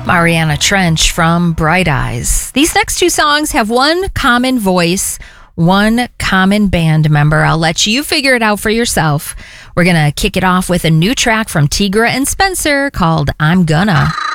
Mariana Trench from Bright Eyes. These next two songs have one common voice, one common band member. I'll let you figure it out for yourself. We're going to kick it off with a new track from Tigra and Spencer called I'm Gonna.